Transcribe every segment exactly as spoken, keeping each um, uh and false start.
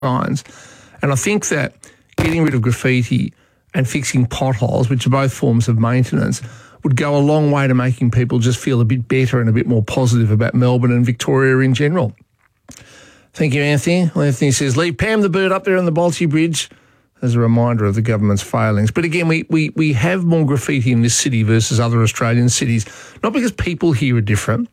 signs. And I think that getting rid of graffiti and fixing potholes, which are both forms of maintenance, would go a long way to making people just feel a bit better and a bit more positive about Melbourne and Victoria in general. Thank you, Anthony. Well, Anthony says, leave Pam the bird up there on the Balti Bridge as a reminder of the government's failings. But again, we, we, we have more graffiti in this city versus other Australian cities, not because people here are different,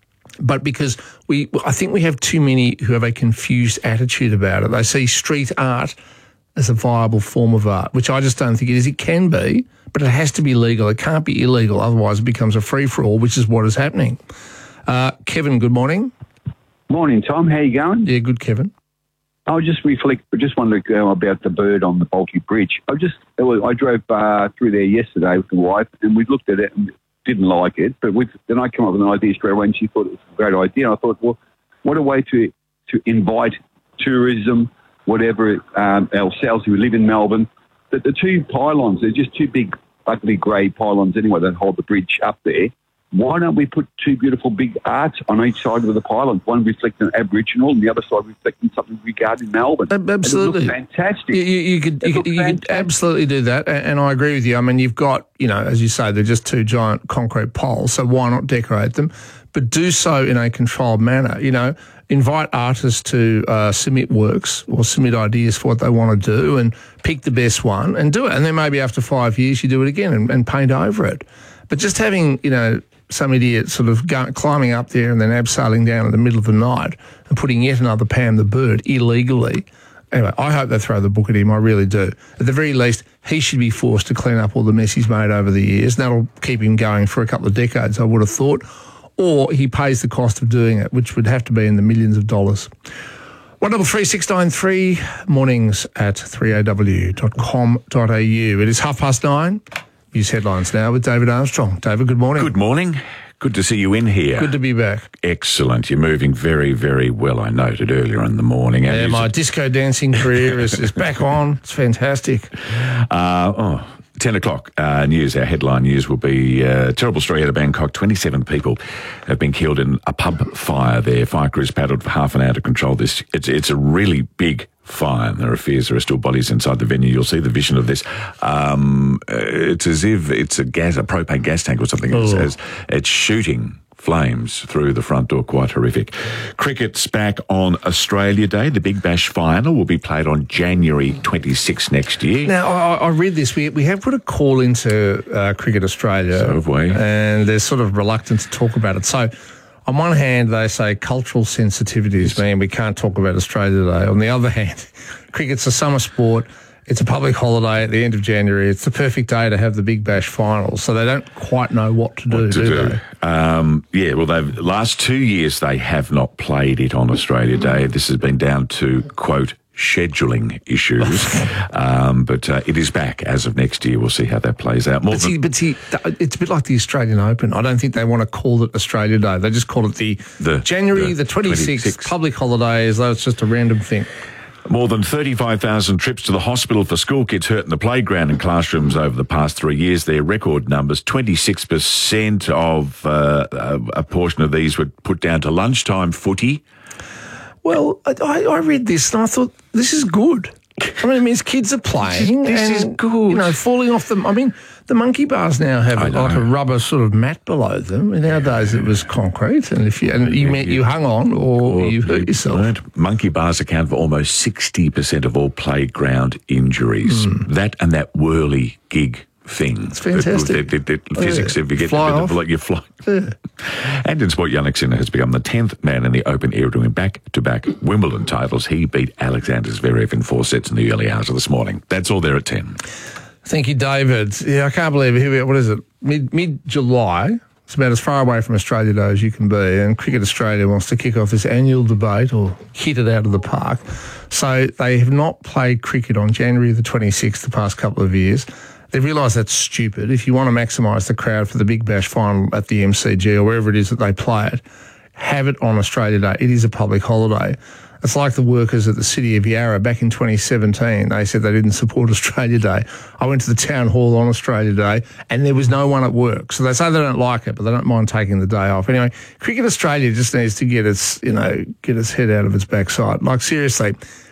but because we, I think we have too many who have a confused attitude about it. They see street art as a viable form of art, which I just don't think it is. It can be, but it has to be legal. It can't be illegal, otherwise it becomes a free-for-all, which is what is happening. Uh, Kevin, good morning. Morning, Tom. How you going? Yeah, good, Kevin. I was just reflect. I just wanted to go about the bird on the Balti Bridge. I just, I drove uh, through there yesterday with the wife, and we looked at it and didn't like it. But we then I came up with an idea straight away, and she thought it was a great idea. And I thought, well, what a way to to invite tourism, whatever um, ourselves who live in Melbourne. That the two pylons, they're just two big, ugly grey pylons anyway that hold the bridge up there. Why don't we put two beautiful big arts on each side of the pylon, one reflecting Aboriginal and the other side reflecting something regarding Melbourne? Absolutely. It looks fantastic. You, you, you, could, you, could, you could absolutely do that, and, and I agree with you. I mean, you've got, you know, as you say, they're just two giant concrete poles, so why not decorate them? But do so in a controlled manner, you know. Invite artists to uh, submit works or submit ideas for what they want to do and pick the best one and do it. And then maybe after five years you do it again and, and paint over it. But just having, you know, some idiot sort of go, climbing up there and then abseiling down in the middle of the night and putting yet another Pam the bird illegally. Anyway, I hope they throw the book at him. I really do. At the very least, he should be forced to clean up all the mess he's made over the years. That'll keep him going for a couple of decades, I would have thought. Or he pays the cost of doing it, which would have to be in the millions of dollars. one double three six nine three, mornings at three a w dot com dot a u. It is half past nine. News headlines now with David Armstrong. David, good morning. Good morning. Good to see you in here. Good to be back. Excellent. You're moving very, very well, I noted earlier in the morning. Yeah, my disco dancing career is, is back on. It's fantastic. Uh, oh. ten o'clock uh, news, our headline news will be uh, terrible story out of Bangkok. twenty-seven people have been killed in a pub fire there. Fire crews paddled for half an hour to control this. It's, it's a really big fire. There are fears there are still bodies inside the venue. You'll see the vision of this. Um, it's as if it's a gas, a propane gas tank or something. It's, it's, it's shooting flames through the front door. Quite horrific. Cricket's back on Australia Day. The Big Bash final will be played on January twenty-sixth next year. Now, I, I read this. We we have put a call into uh, Cricket Australia. So have we. And they're sort of reluctant to talk about it. So, on one hand, they say cultural sensitivities mean we can't talk about Australia Day. On the other hand, cricket's a summer sport. It's a public holiday at the end of January. It's the perfect day to have the Big Bash finals. So they don't quite know what to do, what to do, do. they? Um, yeah, well, they've last two years they have not played it on Australia Day. This has been down to, quote, scheduling issues. um, but uh, it is back as of next year. We'll see how that plays out. More but, see, but see, it's a bit like the Australian Open. I don't think they want to call it Australia Day. They just call it the, the January the, the twenty-sixth, twenty-sixth public holiday, as though it's just a random thing. More than thirty-five thousand trips to the hospital for school kids hurt in the playground and classrooms over the past three years. They're record numbers. twenty-six percent of uh, a portion of these were put down to lunchtime footy. Well, I, I read this and I thought, this is good. I mean, it means kids are playing. This and, is good. You know, falling off them. I mean, the monkey bars now have like a rubber sort of mat below them. In our days, it was concrete, and if you and you meant you hung on or, or you hurt yourself. Learned. Monkey bars account for almost sixty percent of all playground injuries. Mm. That and that whirly gig thing. It's fantastic. The, the, the, the physics, yeah. if you get fly a bit off. of like you fly. Yeah. And in sport, Yannick Sinner has become the tenth man in the Open era to win back-to-back Wimbledon titles. He beat Alexander Zverev in four sets in the early hours of this morning. That's all there at ten. Thank you, David. Yeah, I can't believe it. Here we are. What is it? Mid mid-July. It's about as far away from Australia Day as you can be, and Cricket Australia wants to kick off this annual debate or hit it out of the park. So they have not played cricket on January the twenty-sixth the past couple of years. They've realised that's stupid. If you want to maximise the crowd for the Big Bash final at the M C G or wherever it is that they play it, have it on Australia Day. It is a public holiday. It's like the workers at the City of Yarra back in twenty seventeen. They said they didn't support Australia Day. I went to the town hall on Australia Day and there was no one at work. So they say they don't like it, but they don't mind taking the day off. Anyway, Cricket Australia just needs to get its, you know, get its head out of its backside. Like, seriously,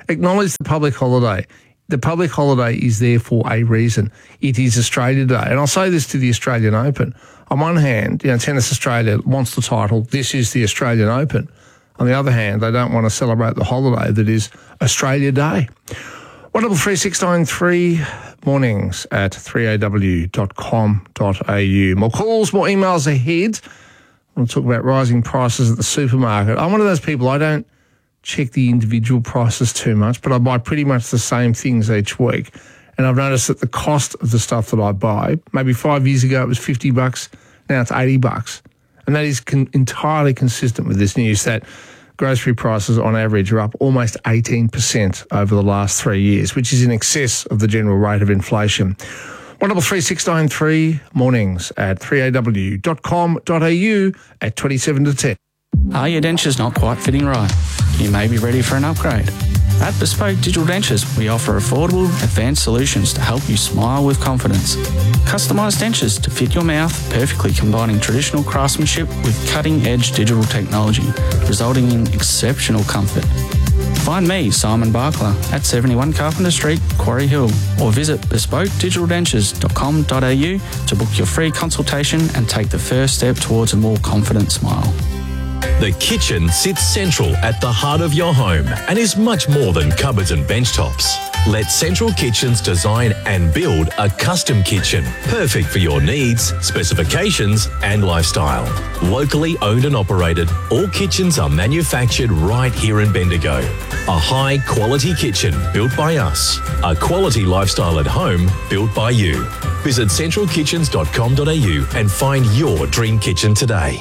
acknowledge the public holiday. The public holiday is there for a reason. It is Australia Day. And I'll say this to the Australian Open. On one hand, you know, Tennis Australia wants the title, this is the Australian Open. On the other hand, they don't want to celebrate the holiday that is Australia Day. one double three six nine three mornings at three a w dot com dot a u. More calls, more emails ahead. I want to talk about rising prices at the supermarket. I'm one of those people, I don't check the individual prices too much, but I buy pretty much the same things each week. And I've noticed that the cost of the stuff that I buy, maybe five years ago it was fifty bucks, now it's eighty bucks. And that is con- entirely consistent with this news that grocery prices on average are up almost eighteen percent over the last three years, which is in excess of the general rate of inflation. one double three six nine three mornings at three a w dot com dot a u at twenty-seven to ten. Are your dentures not quite fitting right? You may be ready for an upgrade. At Bespoke Digital Dentures, we offer affordable, advanced solutions to help you smile with confidence. Customised dentures to fit your mouth, perfectly combining traditional craftsmanship with cutting-edge digital technology, resulting in exceptional comfort. Find me, Simon Barkler, at seventy-one Carpenter Street, Quarry Hill, or visit bespoke digital dentures dot com dot a u to book your free consultation and take the first step towards a more confident smile. The kitchen sits central at the heart of your home and is much more than cupboards and bench tops. Let Central Kitchens design and build a custom kitchen, perfect for your needs, specifications and lifestyle. Locally owned and operated, all kitchens are manufactured right here in Bendigo. A high quality kitchen built by us. A quality lifestyle at home built by you. Visit central kitchens dot com dot a u and find your dream kitchen today.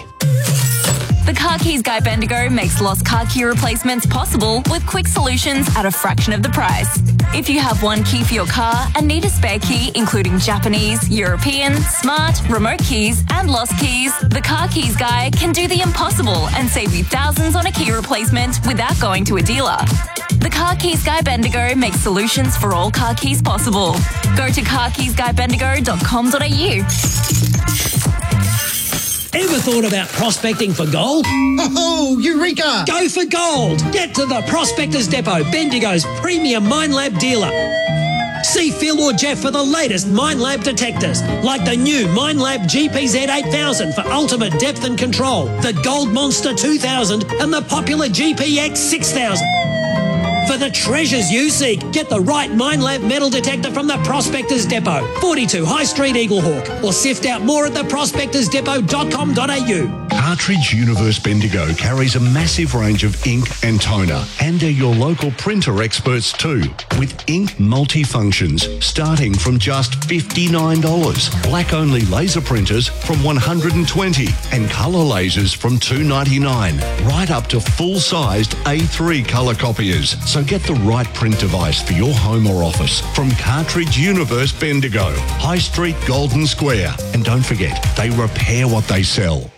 The Car Keys Guy Bendigo makes lost car key replacements possible with quick solutions at a fraction of the price. If you have one key for your car and need a spare key, including Japanese, European, smart, remote keys, and lost keys, the Car Keys Guy can do the impossible and save you thousands on a key replacement without going to a dealer. The Car Keys Guy Bendigo makes solutions for all car keys possible. Go to car keys guy bendigo dot com dot a u. Ever thought about prospecting for gold? Oh, Eureka! Go for gold! Get to the Prospectors Depot, Bendigo's premium Minelab dealer. See Phil or Jeff for the latest Minelab detectors, like the new Minelab G P Z eight thousand for ultimate depth and control, the Gold Monster two thousand and the popular G P X six thousand. For the treasures you seek, get the right Minelab metal detector from the Prospectors Depot, forty-two High Street, Eaglehawk, or sift out more at the prospectors depot dot com dot a u. Cartridge Universe Bendigo carries a massive range of ink and toner, and are your local printer experts too, with ink multifunctions starting from just fifty-nine dollars, black-only laser printers from one hundred twenty dollars, and colour lasers from two ninety-nine, right up to full-sized A three colour copiers. So get the right print device for your home or office from Cartridge Universe Bendigo, High Street, Golden Square. And don't forget, they repair what they sell.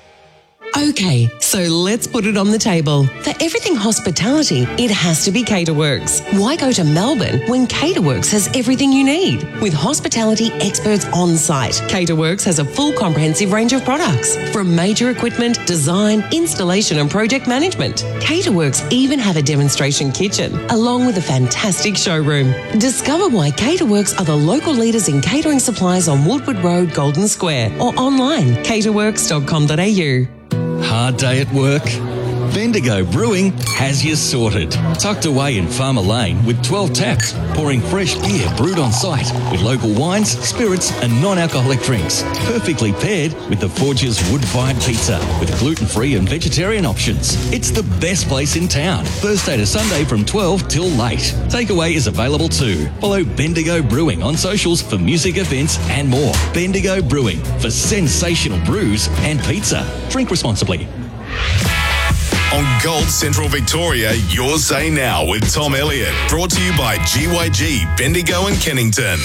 Okay, so let's put it on the table. For everything hospitality, it has to be Caterworks. Why go to Melbourne when Caterworks has everything you need? With hospitality experts on site, Caterworks has a full comprehensive range of products, from major equipment, design, installation and project management. Caterworks even have a demonstration kitchen, along with a fantastic showroom. Discover why Caterworks are the local leaders in catering supplies on Woodward Road, Golden Square, or online, caterworks dot com dot a u. Hard day at work? Bendigo Brewing has you sorted. Tucked away in Farmer Lane with twelve taps, pouring fresh beer brewed on site with local wines, spirits and non-alcoholic drinks. Perfectly paired with the Forge's wood-fired pizza with gluten-free and vegetarian options. It's the best place in town. Thursday to Sunday from twelve till late. Takeaway is available too. Follow Bendigo Brewing on socials for music events and more. Bendigo Brewing for sensational brews and pizza. Drink responsibly. On Gold Central Victoria, your say now with Tom Elliott. Brought to you by G Y G, Bendigo and Kennington.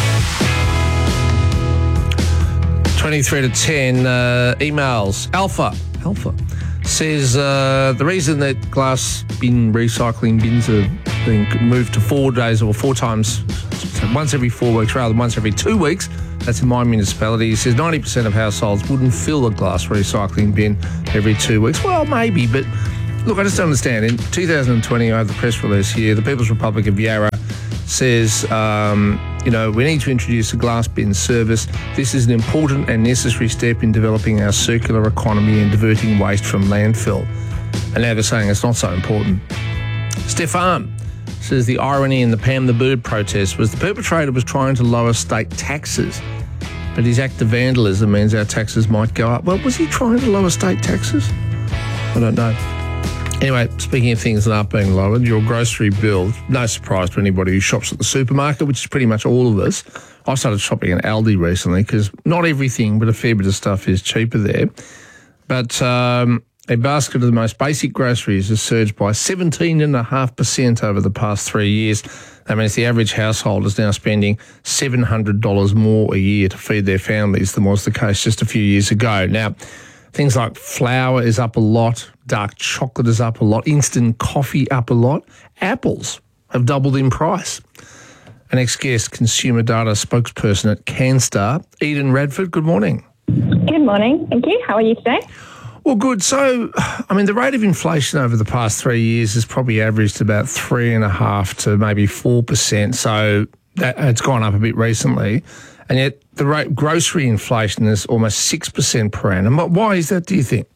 twenty-three to ten, uh, emails. Alpha, Alpha says uh, the reason that glass bin recycling bins are being moved to four days or four times, so once every four weeks rather than once every two weeks, that's in my municipality. He says ninety percent of households wouldn't fill a glass recycling bin every two weeks. Well, maybe, but look, I just don't understand. In two thousand twenty, I have the press release here, the People's Republic of Yarra says, um, you know, we need to introduce a glass bin service. This is an important and necessary step in developing our circular economy and diverting waste from landfill. And now they're saying it's not so important. Stefan says the irony in the Pam the Bird protest was the perpetrator was trying to lower state taxes, but his act of vandalism means our taxes might go up. Well, was he trying to lower state taxes? I don't know. Anyway, speaking of things that aren't being lowered, your grocery bill, no surprise to anybody who shops at the supermarket, which is pretty much all of us. I started shopping at Aldi recently because not everything, but a fair bit of stuff is cheaper there. But um, a basket of the most basic groceries has surged by seventeen point five percent over the past three years. That means the average household is now spending seven hundred dollars more a year to feed their families than was the case just a few years ago. Now, things like flour is up a lot, dark chocolate is up a lot, instant coffee up a lot. Apples have doubled in price. An ex-guest consumer data spokesperson at CanStar, Eden Radford, good morning. Good morning. Thank you. How are you today? Well, good. So, I mean, the rate of inflation over the past three years has probably averaged about three and a half to maybe four percent. So that, it's gone up a bit recently. And yet the rate grocery inflation is almost six percent per annum. Why is that, do you think?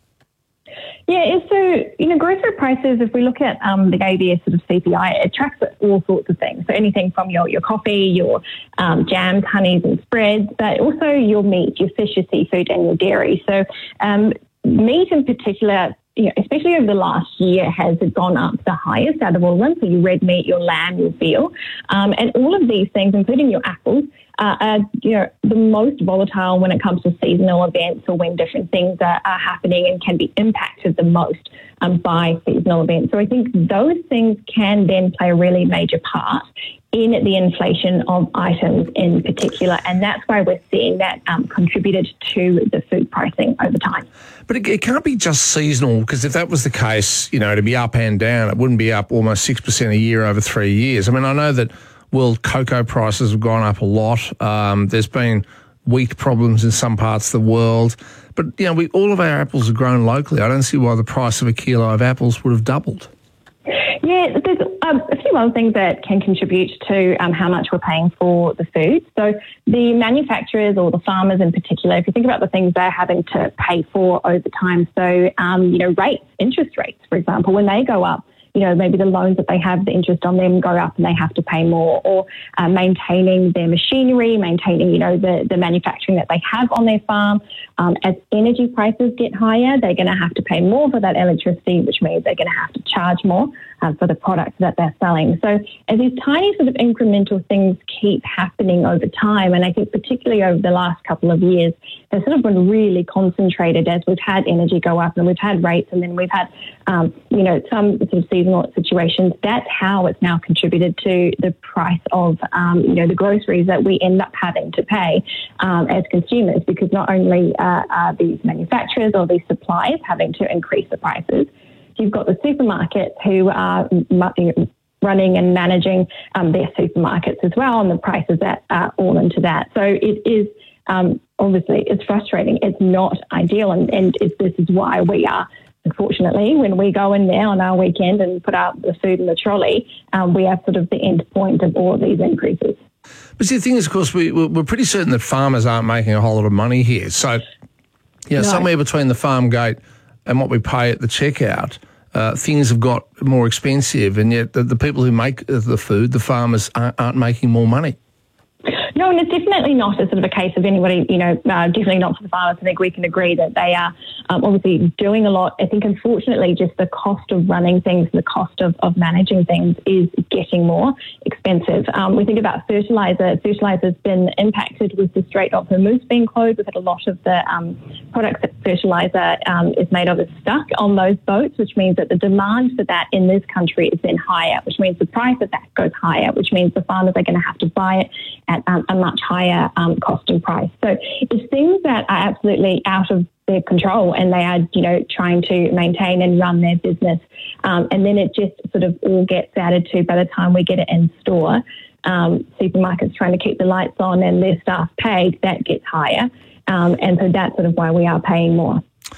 Yeah, so, you know, grocery prices, if we look at um, the A B S sort of C P I, it tracks all sorts of things. So anything from your, your coffee, your um, jams, honeys and spreads, but also your meat, your fish, your seafood and your dairy. So um, meat in particular, you know, especially over the last year, has gone up the highest out of all of them. So your red meat, your lamb, your veal, um, and all of these things, including your apples, uh, are, you know, the most volatile when it comes to seasonal events or when different things are, are happening and can be impacted the most um, by seasonal events. So I think those things can then play a really major part in the inflation of items in particular, and that's why we're seeing that um, contributed to the food pricing over time. But it, it can't be just seasonal, because if that was the case, you know, to be up and down, it wouldn't be up almost six percent a year over three years. I mean, I know that world cocoa prices have gone up a lot. Um, there's been wheat problems in some parts of the world. But, you know, we, all of our apples are grown locally. I don't see why the price of a kilo of apples would have doubled. Yeah, there's um, a few other things that can contribute to um, how much we're paying for the food. So the manufacturers or the farmers in particular, if you think about the things they're having to pay for over time, so, um, you know, rates, interest rates, for example, when they go up, you know, maybe the loans that they have, the interest on them go up and they have to pay more, or uh, maintaining their machinery, maintaining, you know, the, the manufacturing that they have on their farm. Um, as energy prices get higher, they're going to have to pay more for that electricity, which means they're going to have to charge more uh, for the products that they're selling. So as these tiny sort of incremental things keep happening over time, and I think particularly over the last couple of years, they've sort of been really concentrated as we've had energy go up and we've had rates, and then we've had, um, you know, some sort of seasonal situations. That's how it's now contributed to the price of, um, you know, the groceries that we end up having to pay um, as consumers, because not only uh, are these manufacturers or these suppliers having to increase the prices, you've got the supermarkets who are running and managing um, their supermarkets as well, and the prices that are all into that. So it is um, obviously it's frustrating. It's not ideal, and, and it's, this is why we are, unfortunately, when we go in there on our weekend and put out the food in the trolley, um, we are sort of the end point of all of these increases. But see, the thing is, of course, we, we're pretty certain that farmers aren't making a whole lot of money here. So, you know, no. somewhere between the farm gate and what we pay at the checkout, uh, things have got more expensive, and yet the, the people who make the food, the farmers, aren't, aren't making more money. No, and it's definitely not a sort of a case of anybody, you know, uh, definitely not for the farmers. I think we can agree that they are um, obviously doing a lot. I think, unfortunately, just the cost of running things, the cost of, of managing things is getting more expensive. Um, we think about fertiliser. Fertiliser's been impacted with the Strait of Hormuz being closed. We've had a lot of the um, products that fertiliser um, is made of is stuck on those boats, which means that the demand for that in this country is then higher, which means the price of that goes higher, which means the farmers are going to have to buy it at um, a much higher um, cost and price. So it's things that are absolutely out of their control, and they are, you know, trying to maintain and run their business. Um, and then it just sort of all gets added to by the time we get it in store. Um, supermarkets trying to keep the lights on and their staff paid, that gets higher. Um, and so that's sort of why we are paying more.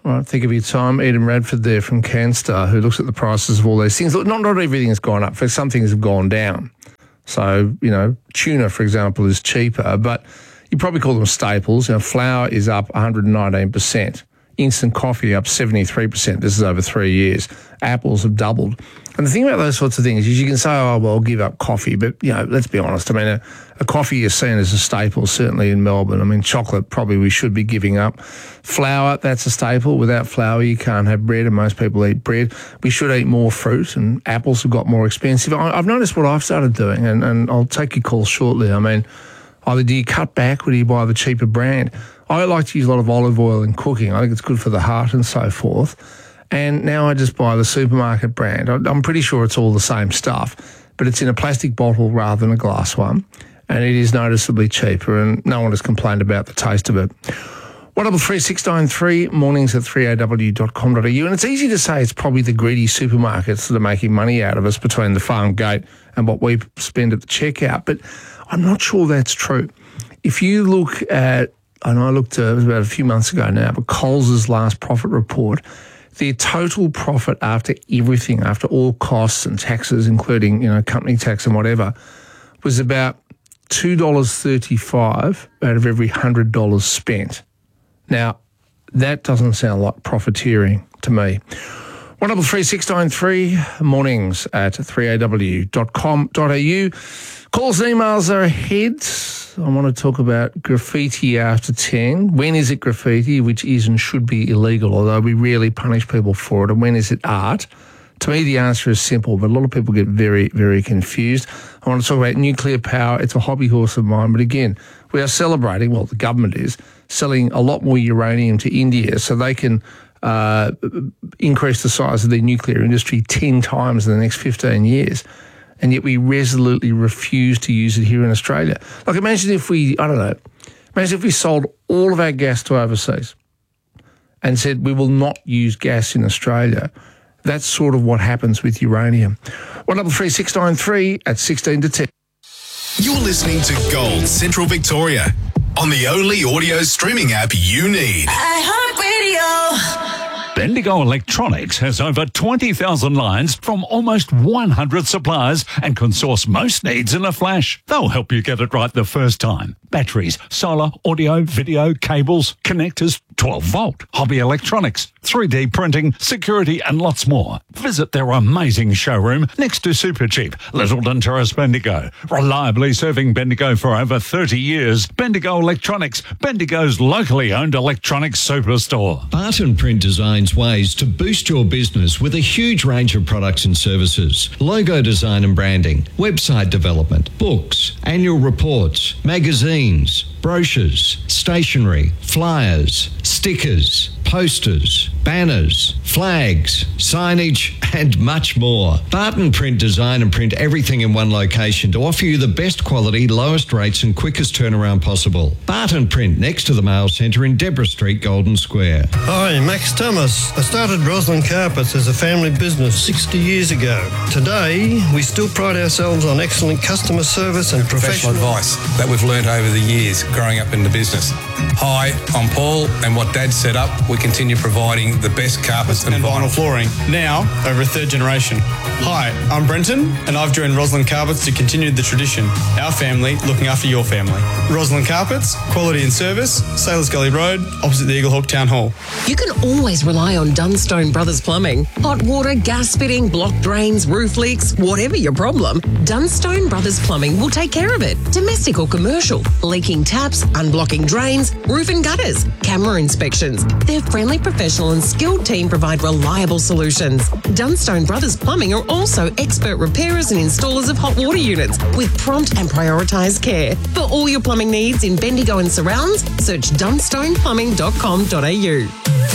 right? Think of your time. Eden Radford there from Canstar, who looks at the prices of all these things. Look, not, not everything has gone up. For some things have gone down. So, you know, tuna, for example, is cheaper, but you probably call them staples. You know, flour is up one hundred nineteen percent. Instant coffee up seventy-three percent. This is over three years. Apples have doubled. And the thing about those sorts of things is you can say, oh, well, I'll give up coffee. But, you know, let's be honest. I mean, a, a coffee is seen as a staple, certainly in Melbourne. I mean, chocolate probably we should be giving up. Flour, that's a staple. Without flour, you can't have bread, and most people eat bread. We should eat more fruit, and apples have got more expensive. I, I've noticed what I've started doing, and, and I'll take your call shortly. I mean, either do you cut back or do you buy the cheaper brand? I like to use a lot of olive oil in cooking. I think it's good for the heart and so forth. And now I just buy the supermarket brand. I'm pretty sure it's all the same stuff, but it's in a plastic bottle rather than a glass one, and it is noticeably cheaper, and no one has complained about the taste of it. one double three six nine three, mornings at three a w dot com dot a u. And it's easy to say it's probably the greedy supermarkets that are making money out of us between the farm gate and what we spend at the checkout, but I'm not sure that's true. If you look at, and I looked, uh, it was about a few months ago now, but Coles's last profit report, their total profit after everything, after all costs and taxes, including, you know, company tax and whatever, was about two dollars thirty-five out of every one hundred dollars spent. Now, that doesn't sound like profiteering to me. one double three six nine three, mornings at three a w dot com dot a u. Calls and emails are ahead. I want to talk about graffiti after ten. When is it graffiti, which is and should be illegal, although we rarely punish people for it? And when is it art? To me, the answer is simple, but a lot of people get very, very confused. I want to talk about nuclear power. It's a hobby horse of mine. But again, we are celebrating, well, the government is, selling a lot more uranium to India so they can uh, increase the size of their nuclear industry ten times in the next fifteen years. And yet we resolutely refuse to use it here in Australia. Like, imagine if we, I don't know, imagine if we sold all of our gas to overseas and said we will not use gas in Australia. That's sort of what happens with uranium. one double three six nine three at sixteen to ten. You're listening to Gold Central Victoria on the only audio streaming app you need. iHeartRadio. Bendigo Electronics has over twenty thousand lines from almost one hundred suppliers and can source most needs in a flash. They'll help you get it right the first time. Batteries, solar, audio, video, cables, connectors, twelve volt, hobby electronics, three D printing, security and lots more. Visit their amazing showroom next to Supercheap, Littleton Terrace, Bendigo. Reliably serving Bendigo for over thirty years. Bendigo Electronics, Bendigo's locally owned electronics superstore. Barton Print designs ways to boost your business with a huge range of products and services. Logo design and branding, website development, books, annual reports, magazines, brochures, stationery, flyers, stickers, posters, banners, flags, signage, and much more. Barton Print design and print everything in one location to offer you the best quality, lowest rates and quickest turnaround possible. Barton Print next to the Mail Centre in Deborah Street, Golden Square. Hi, Max Thomas. I started Roslyn Carpets as a family business sixty years ago. Today, we still pride ourselves on excellent customer service and professional, professional advice that we've learnt over the years growing up in the business. Hi, I'm Paul, and what Dad set up, we continue providing the best carpets and, and vinyl flooring, now over a third generation. Hi, I'm Brenton, and I've joined Roslyn Carpets to continue the tradition. Our family looking after your family. Roslyn Carpets, quality and service, Sailors Gully Road, opposite the Eaglehawk Town Hall. You can always rely on Dunstone Brothers Plumbing. Hot water, gas fitting, block drains, roof leaks, whatever your problem, Dunstone Brothers Plumbing will take care of it. Domestic or commercial, leaking taps, unblocking drains, roof and gutters, camera inspections. Their friendly, professional and skilled team provide reliable solutions. Dunstone Brothers Plumbing are also expert repairers and installers of hot water units with prompt and prioritised care. For all your plumbing needs in Bendigo and surrounds, search dunstone plumbing dot com dot a u.